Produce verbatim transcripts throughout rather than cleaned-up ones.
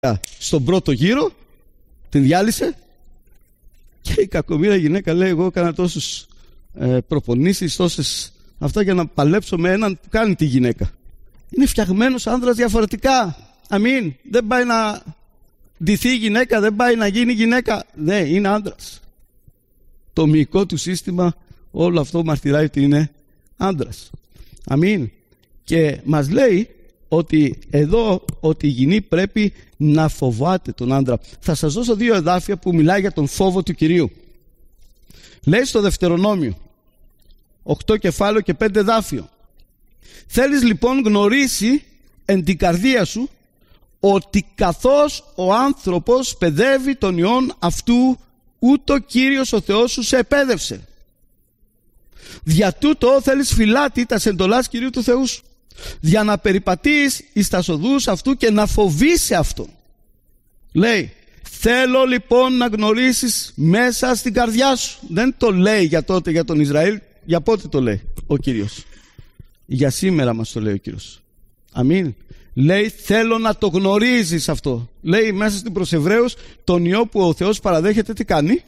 στον πρώτο γύρο, την διάλυσε και η κακομοίρα γυναίκα λέει: εγώ έκανα τόσους ε, προπονήσεις, τόσες αυτά για να παλέψω με έναν που κάνει τη γυναίκα. Είναι φτιαγμένος άνδρας διαφορετικά. Αμήν. Δεν πάει να ντυθεί η γυναίκα, δεν πάει να γίνει γυναίκα. Ναι, είναι άνδρας. Το μυϊκό του σύστημα, όλο αυτό μαρτυράει ότι είναι άνδρας. Αμήν. Και μας λέει ότι εδώ ότι η γυνή πρέπει να φοβάται τον άντρα. Θα σας δώσω δύο εδάφια που μιλάει για τον φόβο του Κυρίου. Λέει στο Δευτερονόμιο οκτώ κεφάλαιο και πέντε εδάφιο: θέλεις λοιπόν γνωρίσει εν την καρδία σου ότι καθώς ο άνθρωπος παιδεύει τον Υιόν αυτού, ούτω Κύριος ο Θεός σου σε επέδευσε. Δια τούτο θέλεις φυλάτη τα εντολάς Κυρίου του Θεού σου, για να περιπατείς εις τα οδούς αυτού και να φοβείσαι αυτό. Λέει: θέλω λοιπόν να γνωρίσεις μέσα στην καρδιά σου. Δεν το λέει για τότε για τον Ισραήλ. Για πότε το λέει ο Κύριος? Για σήμερα μας το λέει ο Κύριος. Αμήν. Λέει: θέλω να το γνωρίζεις αυτό. Λέει μέσα στην προς Εβραίους, τον Υιό που ο Θεός παραδέχεται τι κάνει?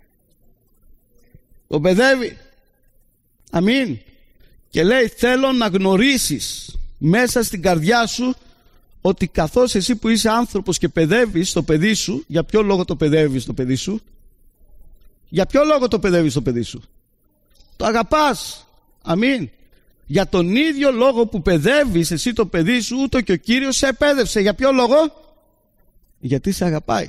Τον παιδεύει. Αμήν. Και λέει: θέλω να γνωρίσεις μέσα στην καρδιά σου ότι καθώς εσύ που είσαι άνθρωπος και παιδεύεις το παιδί σου. Για ποιο λόγο το παιδεύεις το παιδί σου? Για ποιο λόγο το παιδεύεις το παιδί σου? Το αγαπάς. Αμήν. Για τον ίδιο λόγο που παιδεύεις εσύ το παιδί σου, ούτω και ο Κύριος σε επέδευσε. Για ποιο λόγο? Γιατί σε αγαπάει.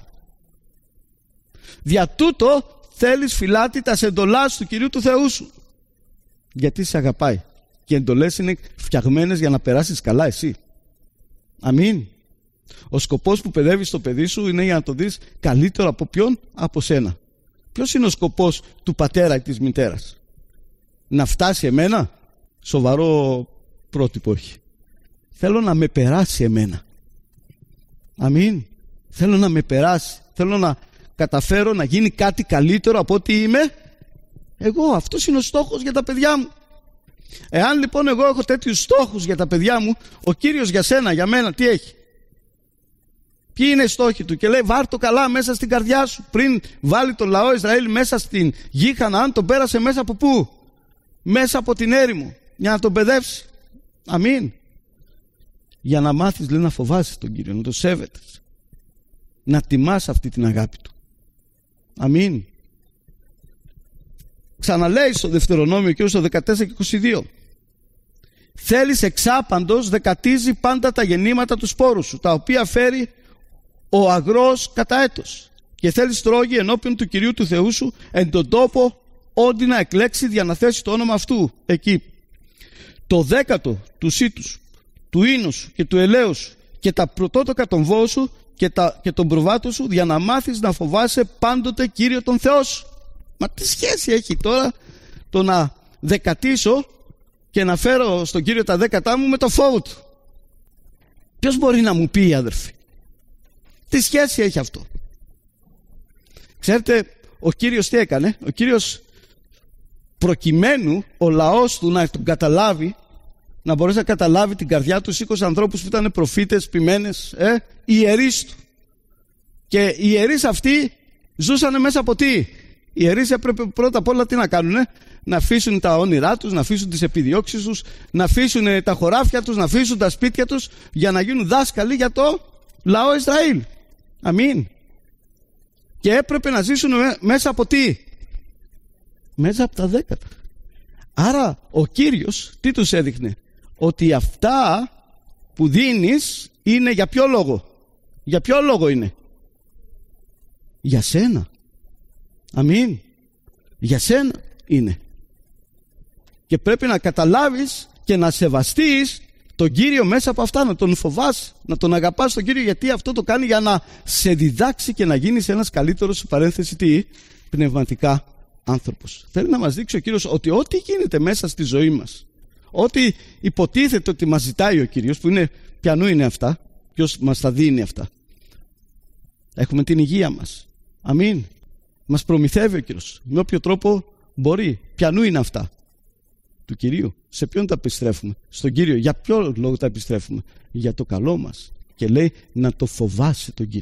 Δια τούτο θέλεις φυλάτη τα εντολάς του Κυρίου του Θεού σου. Γιατί σε αγαπάει. Και οι εντολές είναι φτιαγμένες για να περάσεις καλά εσύ. Αμήν. Ο σκοπός που παιδεύεις το παιδί σου είναι για να το δεις καλύτερο από ποιον? Από σένα. Ποιος είναι ο σκοπός του πατέρα ή της μητέρας? Να φτάσει εμένα? Σοβαρό πρότυπο έχει. Θέλω να με περάσει εμένα. Αμήν. Θέλω να με περάσει. Θέλω να καταφέρω να γίνει κάτι καλύτερο από ό,τι είμαι εγώ. Αυτός είναι ο στόχος για τα παιδιά μου. Εάν λοιπόν εγώ έχω τέτοιους στόχους για τα παιδιά μου, ο Κύριος για σένα, για μένα τι έχει? Ποιοι είναι οι στόχοι του? Και λέει: βάρ' το καλά μέσα στην καρδιά σου. Πριν βάλει τον λαό Ισραήλ μέσα στην γη Χαναάν, τον πέρασε μέσα από πού? Μέσα από την έρημο, για να τον παιδεύσει. Αμήν. Για να μάθεις, λέει, να φοβάσαι τον Κύριο, να τον σέβεται, να τιμάς αυτή την αγάπη του. Αμήν. Ξαναλέει στο Δευτερονόμιο και στο δεκατέσσερα και είκοσι δύο: θέλεις εξάπαντος δεκατίζει πάντα τα γεννήματα του σπόρου σου, τα οποία φέρει ο αγρός κατά έτος, και θέλεις τρώγει ενώπιον του Κυρίου του Θεού σου εν τον τόπο όντι να εκλέξει για να θέσει το όνομα αυτού εκεί. Το δέκατο του σύτους, του ίνους σου και του ελαίου σου και τα πρωτότοκα των βόων σου και, τα, και τον προβάτο σου, για να μάθεις να φοβάσαι πάντοτε Κύριο τον Θεό σου. Μα τι σχέση έχει τώρα το να δεκατήσω και να φέρω στον Κύριο τα δέκατά μου με το φόβο του? Ποιος μπορεί να μου πει, αδερφοί? Τι σχέση έχει αυτό? Ξέρετε ο Κύριος τι έκανε? Ο Κύριος, προκειμένου ο λαός του να τον καταλάβει, να μπορέσει να καταλάβει την καρδιά του, σήκωσε ανθρώπους που ήταν προφήτες, ποιμένες, ε, ιερείς του. Και οι ιερείς αυτοί ζούσαν μέσα από τι? Οι ιερείς έπρεπε πρώτα απ' όλα τι να κάνουν? Να αφήσουν τα όνειρά τους, να αφήσουν τις επιδιώξεις τους, να αφήσουν τα χωράφια τους, να αφήσουν τα σπίτια τους, για να γίνουν δάσκαλοι για το λαό Ισραήλ. Αμήν. Και έπρεπε να ζήσουν μέσα από τι? Μέσα από τα δέκατα. Άρα ο Κύριος τι τους έδειχνε? Ότι αυτά που δίνεις είναι για ποιο λόγο? Για ποιο λόγο είναι? Για σένα. Αμήν. Για σένα είναι. Και πρέπει να καταλάβεις και να σεβαστείς τον Κύριο μέσα από αυτά, να τον φοβάσαι, να τον αγαπάς τον Κύριο, γιατί αυτό το κάνει για να σε διδάξει και να γίνεις ένας καλύτερος, σε παρένθεση τι, πνευματικά άνθρωπος. Θέλει να μας δείξει ο Κύριος ότι ό,τι γίνεται μέσα στη ζωή μας, ό,τι υποτίθεται ότι μας ζητάει ο Κύριος, που είναι, ποιανού είναι αυτά, ποιος μας τα δίνει αυτά? Έχουμε την υγεία μας. Αμήν. Μας προμηθεύει ο Κύριος με όποιο τρόπο μπορεί. Ποιανού είναι αυτά? Του Κυρίου. Σε ποιον τα επιστρέφουμε? Στον Κύριο. Για ποιο λόγο τα επιστρέφουμε? Για το καλό μας. Και λέει να το φοβάσαι τον Κύριο.